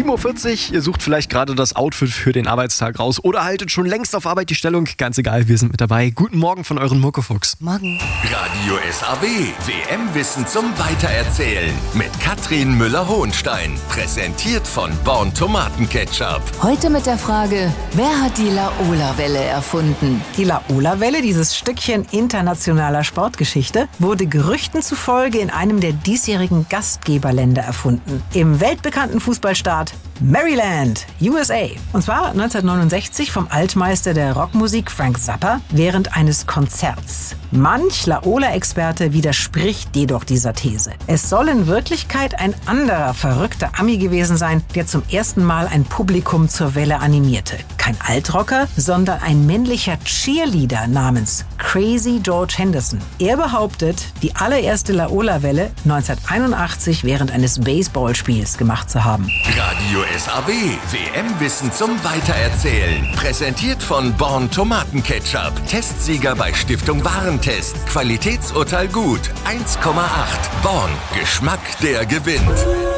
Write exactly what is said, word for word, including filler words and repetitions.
sieben Uhr vierzig, ihr sucht vielleicht gerade das Outfit für den Arbeitstag raus oder haltet schon längst auf Arbeit die Stellung. Ganz egal, wir sind mit dabei. Guten Morgen von euren Muckefuchs. Morgen. Radio S A W, W M-Wissen zum Weitererzählen mit Katrin Müller-Hohenstein. Präsentiert von Born Tomatenketchup. Heute mit der Frage, wer hat die Laola-Welle erfunden? Die Laola-Welle, dieses Stückchen internationaler Sportgeschichte, wurde Gerüchten zufolge in einem der diesjährigen Gastgeberländer erfunden. Im weltbekannten Fußballstaat Maryland, U S A. Und zwar neunzehnhundertneunundsechzig vom Altmeister der Rockmusik Frank Zappa während eines Konzerts. Manch Laola-Experte widerspricht jedoch dieser These. Es soll in Wirklichkeit ein anderer verrückter Ami gewesen sein, der zum ersten Mal ein Publikum zur Welle animierte. Kein Altrocker, sondern ein männlicher Cheerleader namens Crazy George Henderson. Er behauptet, die allererste Laola-Welle neunzehnhunderteinundachtzig während eines Baseballspiels gemacht zu haben. Radio S A W, W M-Wissen zum Weitererzählen. Präsentiert von Born Tomatenketchup. Testsieger bei Stiftung Warentest. Qualitätsurteil gut. eins Komma acht. Born. Geschmack, der gewinnt.